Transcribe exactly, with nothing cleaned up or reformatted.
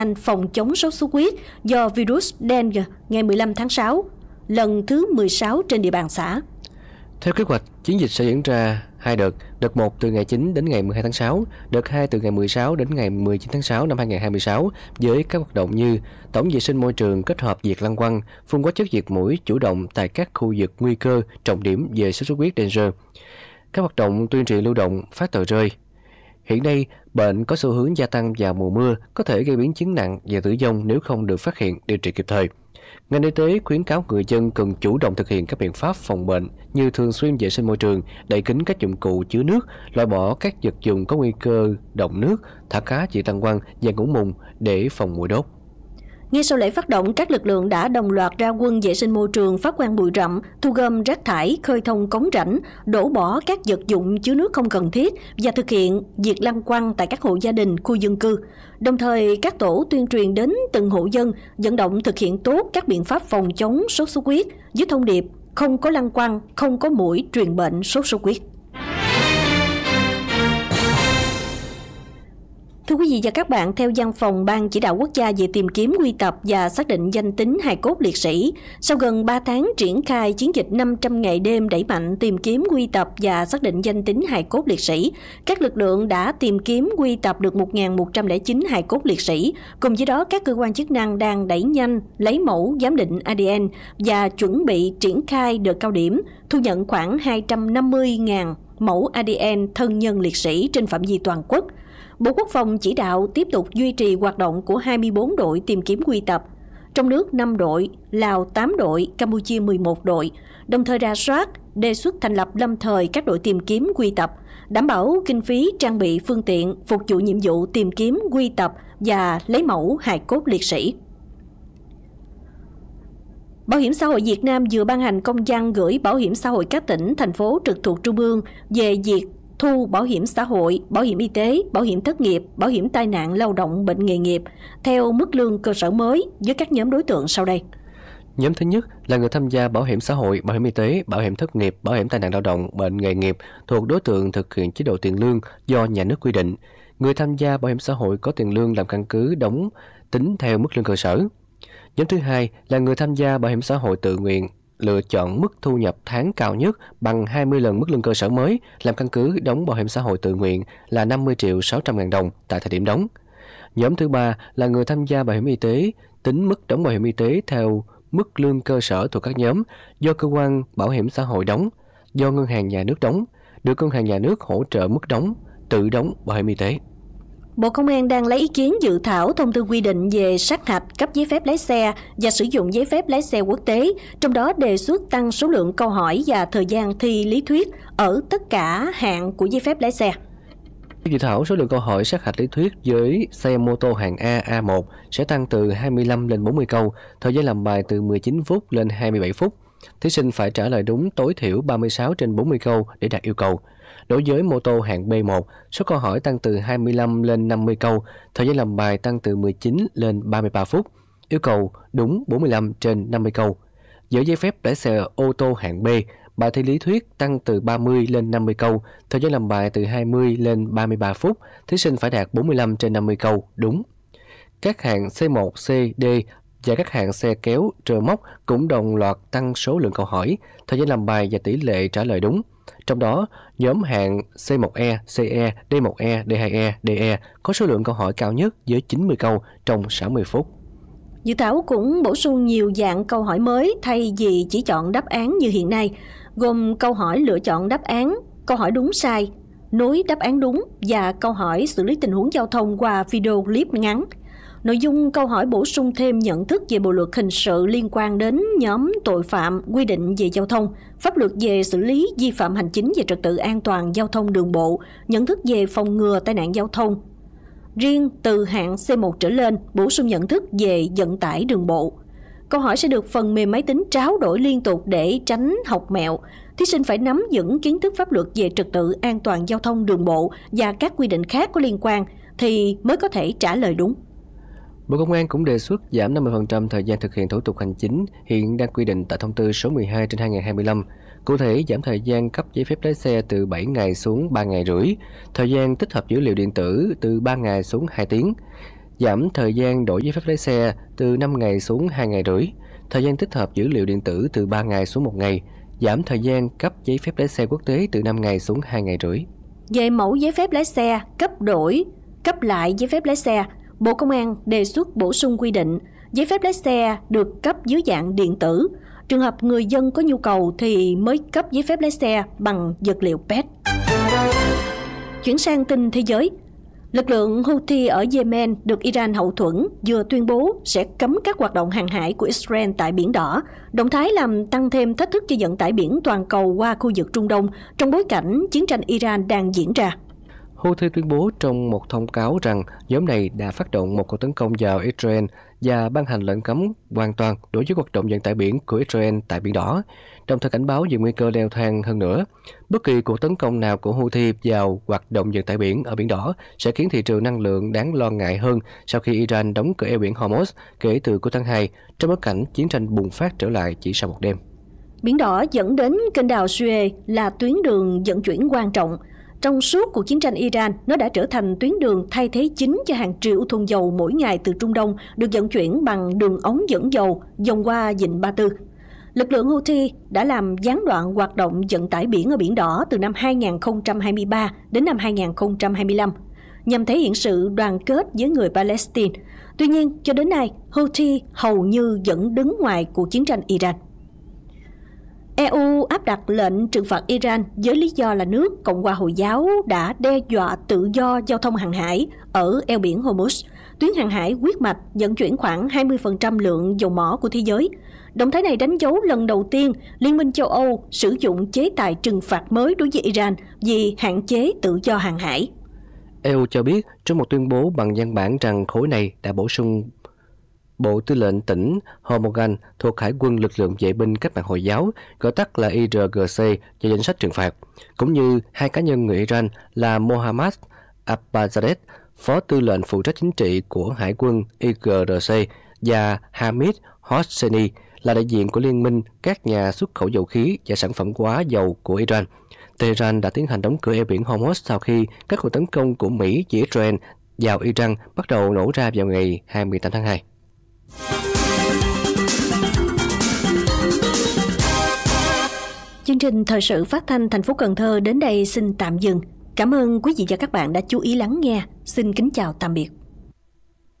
phòng chống sốt xuất huyết do virus dengue ngày mười lăm tháng sáu, lần thứ mười sáu trên địa bàn xã. Theo kế hoạch, chiến dịch sẽ diễn ra hai đợt, đợt một từ ngày chín đến ngày mười hai tháng sáu, đợt hai từ ngày mười sáu đến ngày mười chín tháng sáu năm hai nghìn không trăm hai mươi sáu với các hoạt động như tổng vệ sinh môi trường kết hợp diệt lăng quăng, phun hóa chất diệt muỗi chủ động tại các khu vực nguy cơ trọng điểm về sốt xuất huyết dengue. Các hoạt động tuyên truyền lưu động, phát tờ rơi. Hiện nay, bệnh có xu hướng gia tăng vào mùa mưa, có thể gây biến chứng nặng và tử vong nếu không được phát hiện, điều trị kịp thời. Ngành y tế khuyến cáo người dân cần chủ động thực hiện các biện pháp phòng bệnh như thường xuyên vệ sinh môi trường, đậy kín các dụng cụ chứa nước, loại bỏ các vật dụng có nguy cơ đọng nước, thả cá diệt lăng quăng và ngủ mùng để phòng muỗi đốt. Ngay sau lễ phát động, các lực lượng đã đồng loạt ra quân vệ sinh môi trường, phát quang bụi rậm, thu gom rác thải, khơi thông cống rãnh, đổ bỏ các vật dụng chứa nước không cần thiết và thực hiện diệt lăng quăng tại các hộ gia đình, khu dân cư. Đồng thời, các tổ tuyên truyền đến từng hộ dân, vận động thực hiện tốt các biện pháp phòng chống sốt xuất huyết với thông điệp không có lăng quăng, không có muỗi truyền bệnh sốt xuất huyết. Thưa quý vị và các bạn, theo Văn phòng Ban Chỉ đạo Quốc gia về tìm kiếm, quy tập và xác định danh tính hài cốt liệt sĩ, sau gần ba tháng triển khai chiến dịch năm trăm ngày đêm đẩy mạnh tìm kiếm, quy tập và xác định danh tính hài cốt liệt sĩ, các lực lượng đã tìm kiếm, quy tập được một nghìn một trăm lẻ chín hài cốt liệt sĩ. Cùng với đó, các cơ quan chức năng đang đẩy nhanh lấy mẫu giám định a đê en và chuẩn bị triển khai đợt cao điểm, thu nhận khoảng hai trăm năm mươi nghìn mẫu a đê en thân nhân liệt sĩ trên phạm vi toàn quốc. Bộ Quốc phòng chỉ đạo tiếp tục duy trì hoạt động của hai mươi bốn đội tìm kiếm quy tập, trong nước năm đội, Lào tám đội, Campuchia mười một đội, đồng thời rà soát, đề xuất thành lập lâm thời các đội tìm kiếm quy tập, đảm bảo kinh phí, trang bị phương tiện, phục vụ nhiệm vụ tìm kiếm, quy tập và lấy mẫu hài cốt liệt sĩ. Bảo hiểm xã hội Việt Nam vừa ban hành công văn gửi Bảo hiểm xã hội các tỉnh, thành phố trực thuộc Trung ương về việc thu bảo hiểm xã hội, bảo hiểm y tế, bảo hiểm thất nghiệp, bảo hiểm tai nạn lao động, bệnh nghề nghiệp theo mức lương cơ sở mới với các nhóm đối tượng sau đây. Nhóm thứ nhất là người tham gia bảo hiểm xã hội, bảo hiểm y tế, bảo hiểm thất nghiệp, bảo hiểm tai nạn lao động, bệnh nghề nghiệp thuộc đối tượng thực hiện chế độ tiền lương do nhà nước quy định. Người tham gia bảo hiểm xã hội có tiền lương làm căn cứ đóng tính theo mức lương cơ sở. Nhóm thứ hai là người tham gia bảo hiểm xã hội tự nguyện, lựa chọn mức thu nhập tháng cao nhất bằng hai mươi lần mức lương cơ sở mới làm căn cứ đóng bảo hiểm xã hội tự nguyện là năm mươi triệu sáu trăm ngàn đồng tại thời điểm đóng. Nhóm thứ ba là người tham gia bảo hiểm y tế, tính mức đóng bảo hiểm y tế theo mức lương cơ sở thuộc các nhóm do cơ quan bảo hiểm xã hội đóng, do ngân hàng nhà nước đóng, được ngân hàng nhà nước hỗ trợ mức đóng, tự đóng bảo hiểm y tế. Bộ Công an đang lấy ý kiến dự thảo thông tư quy định về sát hạch cấp giấy phép lái xe và sử dụng giấy phép lái xe quốc tế, trong đó đề xuất tăng số lượng câu hỏi và thời gian thi lý thuyết ở tất cả hạng của giấy phép lái xe. Dự thảo số lượng câu hỏi sát hạch lý thuyết với xe mô tô hạng A, A một sẽ tăng từ hai mươi lăm lên bốn mươi câu, thời gian làm bài từ mười chín phút lên hai mươi bảy phút. Thí sinh phải trả lời đúng tối thiểu ba mươi sáu trên bốn mươi câu để đạt yêu cầu. Đối với mô tô hạng B một, số câu hỏi tăng từ hai mươi lăm lên năm mươi câu, thời gian làm bài tăng từ mười chín lên ba mươi ba phút. Yêu cầu đúng bốn mươi lăm trên năm mươi câu. Với giấy phép lái xe ô tô hạng B, bài thi lý thuyết tăng từ ba mươi lên năm mươi câu, thời gian làm bài từ hai mươi lên ba mươi ba phút, thí sinh phải đạt bốn mươi lăm trên năm mươi câu đúng. Các hạng C một, C, D và các hạng xe kéo, rơ móc cũng đồng loạt tăng số lượng câu hỏi, thời gian làm bài và tỷ lệ trả lời đúng. Trong đó, nhóm hạng C một E, C E, D một E, D hai E, D E có số lượng câu hỏi cao nhất với chín mươi câu trong sáu mươi phút. Dự thảo cũng bổ sung nhiều dạng câu hỏi mới thay vì chỉ chọn đáp án như hiện nay, gồm câu hỏi lựa chọn đáp án, câu hỏi đúng sai, nối đáp án đúng và câu hỏi xử lý tình huống giao thông qua video clip ngắn. Nội dung câu hỏi bổ sung thêm nhận thức về bộ luật hình sự liên quan đến nhóm tội phạm, quy định về giao thông, pháp luật về xử lý vi phạm hành chính về trật tự an toàn giao thông đường bộ, nhận thức về phòng ngừa tai nạn giao thông. Riêng từ hạng C một trở lên, bổ sung nhận thức về vận tải đường bộ. Câu hỏi sẽ được phần mềm máy tính tráo đổi liên tục để tránh học mẹo. Thí sinh phải nắm vững kiến thức pháp luật về trật tự an toàn giao thông đường bộ và các quy định khác có liên quan thì mới có thể trả lời đúng. Bộ Công an cũng đề xuất giảm năm mươi phần trăm thời gian thực hiện thủ tục hành chính hiện đang quy định tại thông tư số mười hai trên hai nghìn không trăm hai mươi lăm. Cụ thể, giảm thời gian cấp giấy phép lái xe từ bảy ngày xuống ba ngày rưỡi, thời gian tích hợp dữ liệu điện tử từ ba ngày xuống hai tiếng, giảm thời gian đổi giấy phép lái xe từ năm ngày xuống hai ngày rưỡi, thời gian tích hợp dữ liệu điện tử từ ba ngày xuống một ngày, giảm thời gian cấp giấy phép lái xe quốc tế từ năm ngày xuống hai ngày rưỡi. Về mẫu giấy phép lái xe, cấp đổi, cấp lại giấy phép lái xe, Bộ Công an đề xuất bổ sung quy định giấy phép lái xe được cấp dưới dạng điện tử. Trường hợp người dân có nhu cầu thì mới cấp giấy phép lái xe bằng vật liệu pê e tê. Chuyển sang tin thế giới. Lực lượng Houthi ở Yemen được Iran hậu thuẫn vừa tuyên bố sẽ cấm các hoạt động hàng hải của Israel tại Biển Đỏ, động thái làm tăng thêm thách thức cho vận tải biển toàn cầu qua khu vực Trung Đông trong bối cảnh chiến tranh Iran đang diễn ra. Houthi tuyên bố trong một thông cáo rằng nhóm này đã phát động một cuộc tấn công vào Israel và ban hành lệnh cấm hoàn toàn đối với hoạt động vận tải biển của Israel tại Biển Đỏ, đồng thời cảnh báo về nguy cơ leo thang hơn nữa. Bất kỳ cuộc tấn công nào của Houthi vào hoạt động vận tải biển ở Biển Đỏ sẽ khiến thị trường năng lượng đáng lo ngại hơn sau khi Iran đóng cửa eo biển Hormuz kể từ cuối tháng hai, trong bối cảnh chiến tranh bùng phát trở lại chỉ sau một đêm. Biển Đỏ dẫn đến kênh đào Suez là tuyến đường vận chuyển quan trọng. Trong suốt cuộc chiến tranh Iran, nó đã trở thành tuyến đường thay thế chính cho hàng triệu thùng dầu mỗi ngày từ Trung Đông được vận chuyển bằng đường ống dẫn dầu vòng qua Vịnh Ba Tư. Lực lượng Houthi đã làm gián đoạn hoạt động vận tải biển ở Biển Đỏ từ năm hai nghìn không trăm hai mươi ba đến năm hai nghìn không trăm hai mươi lăm, nhằm thể hiện sự đoàn kết với người Palestine. Tuy nhiên, cho đến nay, Houthi hầu như vẫn đứng ngoài cuộc chiến tranh Iran. e u áp đặt lệnh trừng phạt Iran với lý do là nước Cộng hòa Hồi giáo đã đe dọa tự do giao thông hàng hải ở eo biển Hormuz, tuyến hàng hải huyết mạch vận chuyển khoảng hai mươi phần trăm lượng dầu mỏ của thế giới. Động thái này đánh dấu lần đầu tiên Liên minh châu Âu sử dụng chế tài trừng phạt mới đối với Iran vì hạn chế tự do hàng hải. e u cho biết trong một tuyên bố bằng văn bản rằng khối này đã bổ sung Bộ Tư lệnh tỉnh Hormozgan thuộc Hải quân Lực lượng Vệ binh Cách mạng Hồi giáo, gọi tắt là i rờ giê xê, vào danh sách trừng phạt, cũng như hai cá nhân người Iran là Mohammad Abbaszadeh, Phó Tư lệnh phụ trách chính trị của Hải quân i rờ xê, và Hamid Hosseini, là đại diện của Liên minh các nhà xuất khẩu dầu khí và sản phẩm hóa dầu của Iran. Tehran đã tiến hành đóng cửa eo biển Hormuz sau khi các cuộc tấn công của Mỹ và Israel vào Iran bắt đầu nổ ra vào ngày hai mươi tám tháng hai. Chương trình thời sự phát thanh thành phố Cần Thơ đến đây xin tạm dừng. Cảm ơn quý vị và các bạn đã chú ý lắng nghe. Xin kính chào tạm biệt.